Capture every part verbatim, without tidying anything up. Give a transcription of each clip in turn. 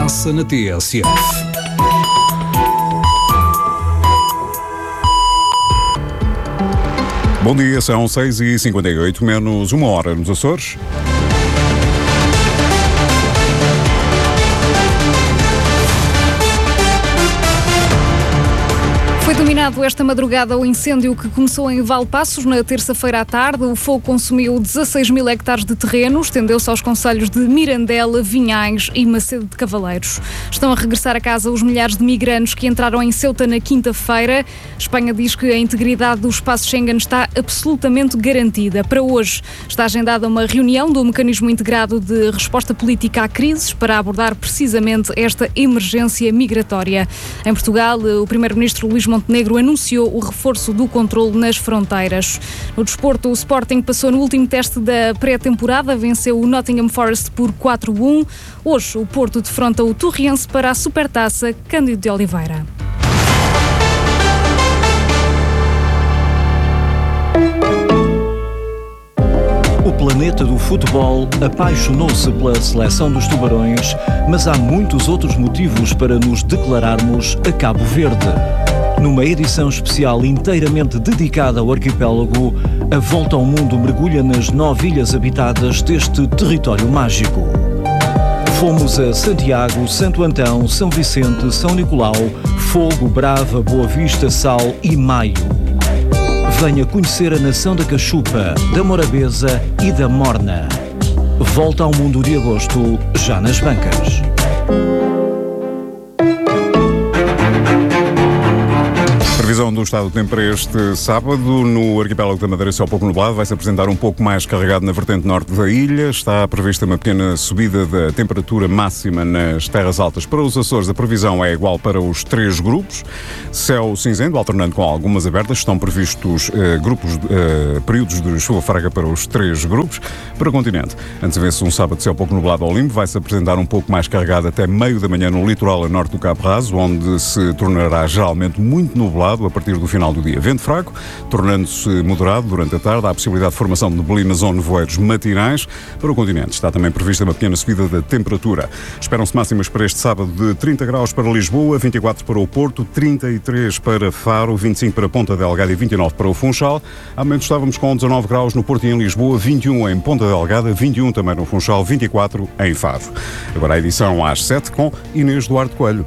passa na T S F. Bom dia, são seis e cinquenta e oito, menos uma hora nos Açores. Foi dominado esta madrugada o incêndio que começou em Valpaços na terça-feira à tarde. O fogo consumiu dezasseis mil hectares de terreno, estendeu-se aos concelhos de Mirandela, Vinhais e Macedo de Cavaleiros. Estão a regressar a casa os milhares de migrantes que entraram em Ceuta na quinta-feira. Espanha diz que a integridade do espaço Schengen está absolutamente garantida. Para hoje está agendada uma reunião do Mecanismo Integrado de Resposta Política a Crises para abordar precisamente esta emergência migratória. Em Portugal, o primeiro-ministro Luís Montenegro anunciou o reforço do controle nas fronteiras. No desporto, o Sporting passou no último teste da pré-temporada, venceu o Nottingham Forest por quatro a um. Hoje, o Porto defronta o Torriense para a Supertaça Cândido de Oliveira. O planeta do futebol apaixonou-se pela seleção dos Tubarões, mas há muitos outros motivos para nos declararmos a Cabo Verde. Numa edição especial inteiramente dedicada ao arquipélago, a Volta ao Mundo mergulha nas nove ilhas habitadas deste território mágico. Fomos a Santiago, Santo Antão, São Vicente, São Nicolau, Fogo, Brava, Boa Vista, Sal e Maio. Venha conhecer a nação da Cachupa, da Morabeza e da Morna. Volta ao Mundo de agosto, já nas bancas. Previsão do estado do tempo para este sábado. No arquipélago da Madeira, céu pouco nublado, vai-se apresentar um pouco mais carregado na vertente norte da ilha. Está prevista uma pequena subida da temperatura máxima nas terras altas. Para os Açores, a previsão é igual para os três grupos. Céu cinzento, alternando com algumas abertas. Estão previstos uh, grupos, uh, períodos de chuva fraca para os três grupos. Para o continente, antevê-se um sábado de céu pouco nublado ao limpo. Vai-se apresentar um pouco mais carregado até meio da manhã no litoral a norte do Cabo Raso, onde se tornará geralmente muito nublado a partir do final do dia. Vento fraco, tornando-se moderado durante a tarde. Há a possibilidade de formação de neblinas ou nevoeiros matinais. Para o continente está também prevista uma pequena subida da temperatura. Esperam-se máximas para este sábado de trinta graus para Lisboa, vinte e quatro para o Porto, trinta e três para Faro, vinte e cinco para Ponta Delgada e vinte e nove para o Funchal. Há momentos estávamos com dezanove graus no Porto e em Lisboa, vinte e um em Ponta Delgada, vinte e um também no Funchal, vinte e quatro em Faro. Agora a edição às sete com Inês Duarte Coelho.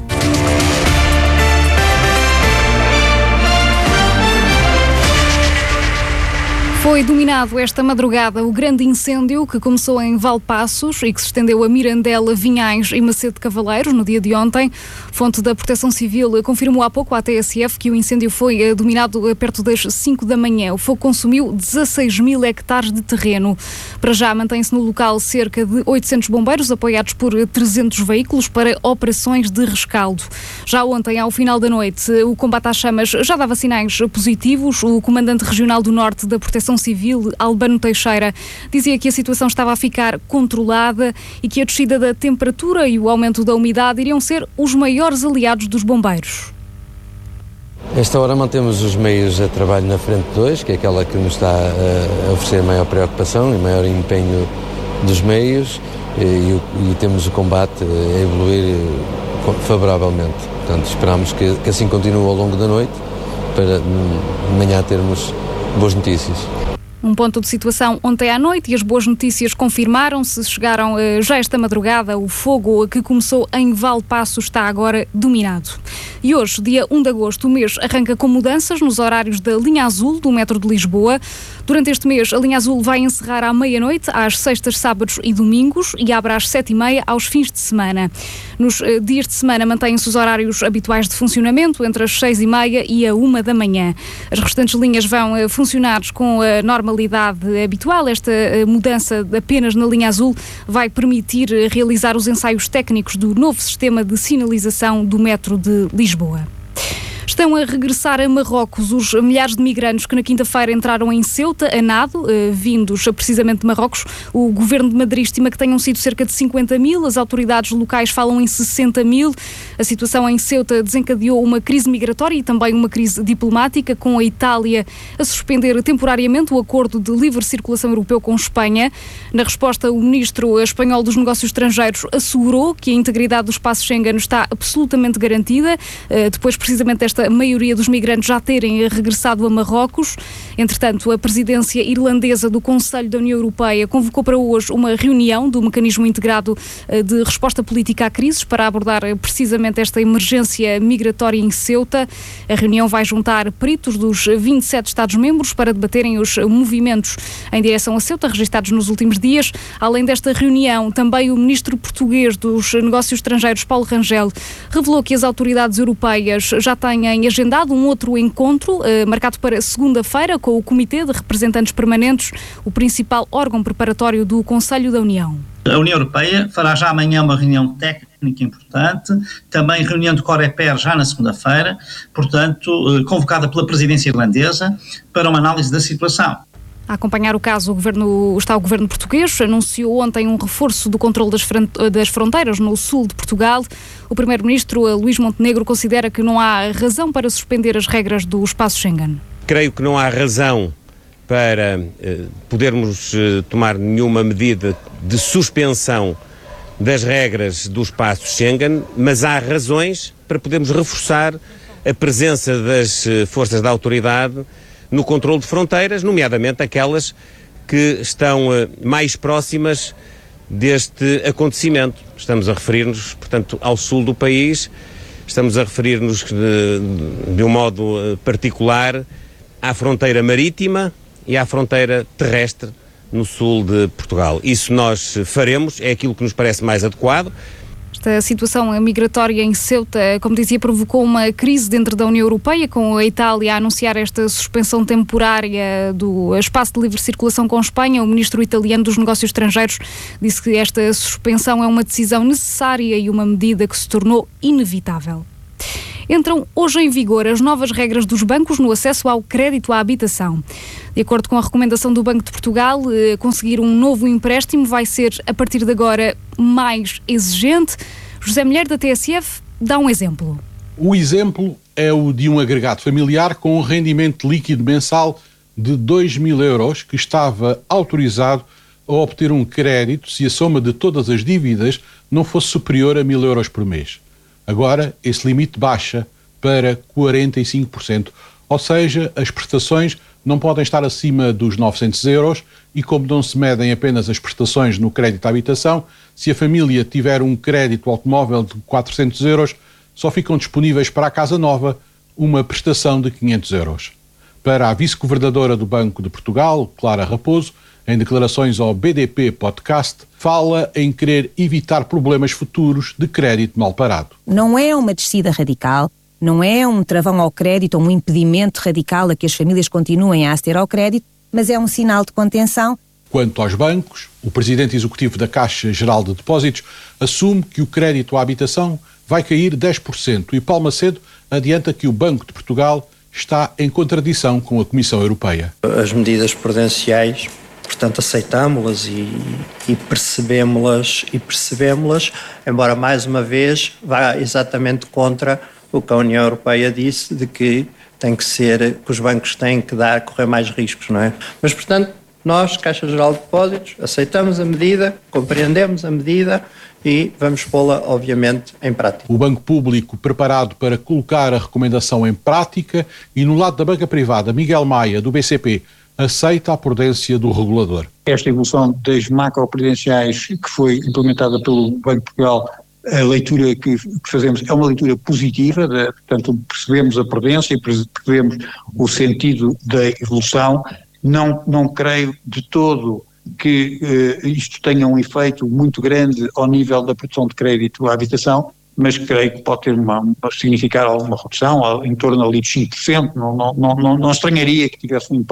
Foi dominado esta madrugada o grande incêndio que começou em Valpaços e que se estendeu a Mirandela, Vinhais e Macedo de Cavaleiros no dia de ontem. Fonte da Proteção Civil confirmou há pouco à T S F que o incêndio foi dominado perto das cinco da manhã. O fogo consumiu dezasseis mil hectares de terreno. Para já mantém-se no local cerca de oitocentos bombeiros apoiados por trezentos veículos para operações de rescaldo. Já ontem, ao final da noite, o combate às chamas já dava sinais positivos. O comandante regional do Norte da Proteção Civil, Albano Teixeira, dizia que a situação estava a ficar controlada e que a descida da temperatura e o aumento da umidade iriam ser os maiores aliados dos bombeiros. Esta hora mantemos os meios de trabalho na frente dois, que é aquela que nos está a oferecer maior preocupação e maior empenho dos meios, e, e temos o combate a evoluir favoravelmente. Portanto, esperamos que, que assim continue ao longo da noite, para de manhã termos boas notícias. Um ponto de situação ontem à noite e as boas notícias confirmaram-se. Chegaram uh, já esta madrugada. O fogo que começou em Valpaços está agora dominado. E hoje, dia um de agosto, o mês arranca com mudanças nos horários da linha azul do metro de Lisboa. Durante este mês, a linha azul vai encerrar à meia-noite, às sextas, sábados e domingos, e abre às sete e meia aos fins de semana. Nos uh, dias de semana mantêm-se os horários habituais de funcionamento, entre as seis e meia e a uma da manhã. As restantes linhas vão uh, funcionar com a normalidade habitual. Esta uh, mudança apenas na linha azul vai permitir uh, realizar os ensaios técnicos do novo sistema de sinalização do metro de Lisboa. Estão a regressar a Marrocos os milhares de migrantes que na quinta-feira entraram em Ceuta, a nado, eh, vindos precisamente de Marrocos. O governo de Madrid estima que tenham sido cerca de cinquenta mil, as autoridades locais falam em sessenta mil. A situação em Ceuta desencadeou uma crise migratória e também uma crise diplomática, com a Itália a suspender temporariamente o acordo de livre circulação europeu com Espanha. Na resposta, o ministro espanhol dos Negócios Estrangeiros assegurou que a integridade do espaço Schengen está absolutamente garantida, depois precisamente desta maioria dos migrantes já terem regressado a Marrocos. Entretanto, a presidência irlandesa do Conselho da União Europeia convocou para hoje uma reunião do Mecanismo Integrado de Resposta Política a Crises para abordar precisamente esta emergência migratória em Ceuta. A reunião vai juntar peritos dos vinte e sete Estados-membros para debaterem os movimentos em direção a Ceuta registados nos últimos dias. Além desta reunião, também o ministro português dos Negócios Estrangeiros, Paulo Rangel, revelou que as autoridades europeias já têm agendado um outro encontro, eh, marcado para segunda-feira, com o Comitê de Representantes Permanentes, o principal órgão preparatório do Conselho da União. A União Europeia fará já amanhã uma reunião técnica importante, também reunião de Coreper já na segunda-feira, portanto, convocada pela presidência irlandesa para uma análise da situação. A acompanhar o caso, o governo, está o governo português, anunciou ontem um reforço do controle das, das fronteiras no sul de Portugal. O primeiro-ministro Luís Montenegro considera que não há razão para suspender as regras do espaço Schengen. Creio que não há razão para eh, podermos eh, tomar nenhuma medida de suspensão das regras do espaço Schengen, mas há razões para podermos reforçar a presença das eh, forças da autoridade no controle de fronteiras, nomeadamente aquelas que estão eh, mais próximas deste acontecimento. Estamos a referir-nos, portanto, ao sul do país, estamos a referir-nos de, de um modo eh, particular à fronteira marítima e à fronteira terrestre no sul de Portugal. Isso nós faremos, é aquilo que nos parece mais adequado. Esta situação migratória em Ceuta, como dizia, provocou uma crise dentro da União Europeia, com a Itália a anunciar esta suspensão temporária do espaço de livre circulação com Espanha. O ministro italiano dos Negócios Estrangeiros disse que esta suspensão é uma decisão necessária e uma medida que se tornou inevitável. Entram hoje em vigor as novas regras dos bancos no acesso ao crédito à habitação. De acordo com a recomendação do Banco de Portugal, conseguir um novo empréstimo vai ser, a partir de agora, mais exigente. José Mulher, da T S F, dá um exemplo. O exemplo é o de um agregado familiar com um rendimento líquido mensal de dois mil euros que estava autorizado a obter um crédito se a soma de todas as dívidas não fosse superior a mil euros por mês. Agora, esse limite baixa para quarenta e cinco por cento, ou seja, as prestações não podem estar acima dos novecentos euros e, como não se medem apenas as prestações no crédito à habitação, se a família tiver um crédito automóvel de quatrocentos euros, só ficam disponíveis para a casa nova uma prestação de quinhentos euros. Para a vice-governadora do Banco de Portugal, Clara Raposo, em declarações ao B D P Podcast, fala em querer evitar problemas futuros de crédito mal parado. Não é uma descida radical, não é um travão ao crédito ou um impedimento radical a que as famílias continuem a aceder ao crédito, mas é um sinal de contenção. Quanto aos bancos, o presidente executivo da Caixa Geral de Depósitos assume que o crédito à habitação vai cair dez por cento e Paulo Macedo adianta que o Banco de Portugal está em contradição com a Comissão Europeia. As medidas prudenciais, portanto, aceitámo-las e, e percebemos-las, e percebemos-las, embora mais uma vez vá exatamente contra o que a União Europeia disse, de que tem que ser, que os bancos têm que dar, correr mais riscos, não é? Mas, portanto, nós, Caixa Geral de Depósitos, aceitamos a medida, compreendemos a medida e vamos pô-la, obviamente, em prática. O Banco Público preparado para colocar a recomendação em prática e, no lado da banca privada, Miguel Maia, do B C P, aceita a prudência do regulador. Esta evolução das macroprudenciais que foi implementada pelo Banco de Portugal, a leitura que fazemos é uma leitura positiva, de, portanto percebemos a prudência, percebemos o sentido da evolução. Não, não creio de todo que eh, isto tenha um efeito muito grande ao nível da produção de crédito à habitação, mas creio que pode ter uma, uma significar alguma redução, em torno ali de cinco por cento, não, não, não, não estranharia que tivesse um impacto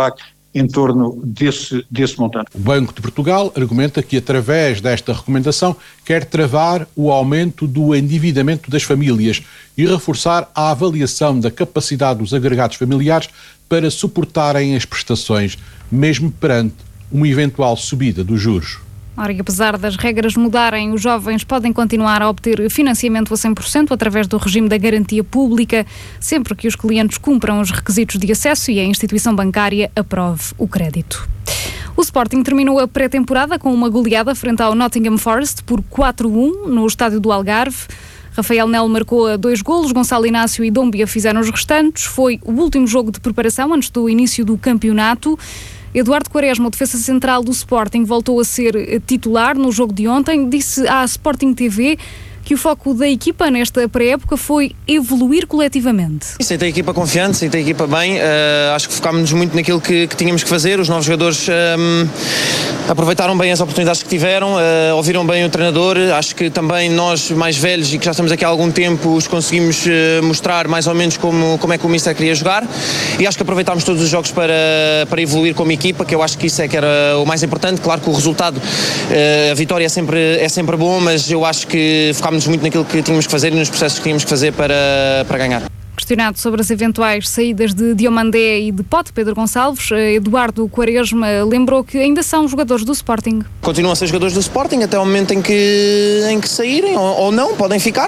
em torno desse, desse montante. O Banco de Portugal argumenta que, através desta recomendação, quer travar o aumento do endividamento das famílias e reforçar a avaliação da capacidade dos agregados familiares para suportarem as prestações, mesmo perante uma eventual subida dos juros. Ora, e apesar das regras mudarem, os jovens podem continuar a obter financiamento a cem por cento através do regime da garantia pública, sempre que os clientes cumpram os requisitos de acesso e a instituição bancária aprove o crédito. O Sporting terminou a pré-temporada com uma goleada frente ao Nottingham Forest por quatro a um no estádio do Algarve. Rafael Nel marcou dois golos, Gonçalo Inácio e Dómbia fizeram os restantes. Foi o último jogo de preparação antes do início do campeonato. Eduardo Quaresma, o defesa central do Sporting, voltou a ser titular no jogo de ontem. Disse à Sporting T V que o foco da equipa nesta pré-época foi evoluir coletivamente. Sentei a equipa confiante, sentei a equipa bem, uh, acho que focámos-nos muito naquilo que, que tínhamos que fazer, os novos jogadores um, aproveitaram bem as oportunidades que tiveram, uh, ouviram bem o treinador, acho que também nós mais velhos e que já estamos aqui há algum tempo os conseguimos uh, mostrar mais ou menos como, como é que o Mister queria jogar e acho que aproveitámos todos os jogos para, para evoluir como equipa, que eu acho que isso é que era o mais importante. Claro que o resultado, uh, a vitória é sempre, é sempre bom, mas eu acho que focámos muito naquilo que tínhamos que fazer e nos processos que tínhamos que fazer para, para ganhar. Questionado sobre as eventuais saídas de Diomandé e de Pote, Pedro Gonçalves, Eduardo Quaresma lembrou que ainda são jogadores do Sporting. Continuam a ser jogadores do Sporting até o momento em que, em que saírem ou, ou não, podem ficar.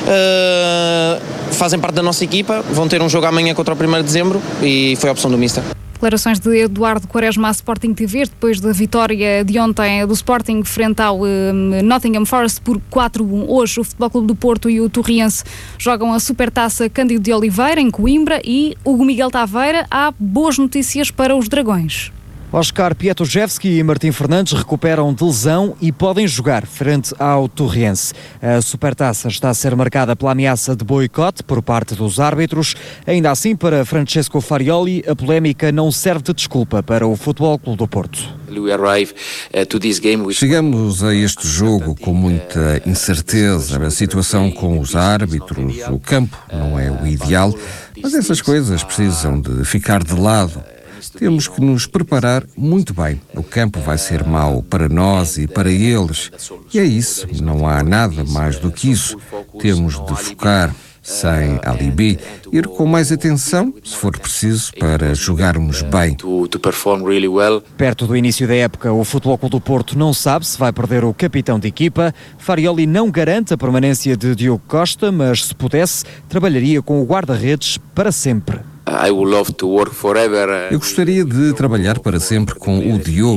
Uh, fazem parte da nossa equipa, vão ter um jogo amanhã contra o primeiro de dezembro e foi a opção do Mister. Declarações de Eduardo Quaresma à Sporting T V depois da vitória de ontem do Sporting frente ao um, Nottingham Forest por quatro a um. Hoje o Futebol Clube do Porto e o Torriense jogam a Supertaça Cândido de Oliveira em Coimbra e Hugo Miguel Taveira. Há boas notícias para os Dragões. Oscar Pietruszewski e Martim Fernandes recuperam de lesão e podem jogar frente ao Torriense. A Supertaça está a ser marcada pela ameaça de boicote por parte dos árbitros. Ainda assim, para Francesco Farioli, a polémica não serve de desculpa para o Futebol Clube do Porto. Chegamos a este jogo com muita incerteza. A situação com os árbitros, o campo não é o ideal, mas essas coisas precisam de ficar de lado. Temos que nos preparar muito bem. O campo vai ser mau para nós e para eles. E é isso, não há nada mais do que isso. Temos de focar, sem alibi, ir com mais atenção, se for preciso, para jogarmos bem. Perto do início da época, o Futebol Clube do Porto não sabe se vai perder o capitão de equipa. Farioli não garante a permanência de Diogo Costa, mas se pudesse, trabalharia com o guarda-redes para sempre. Eu gostaria de trabalhar para sempre com o Diogo.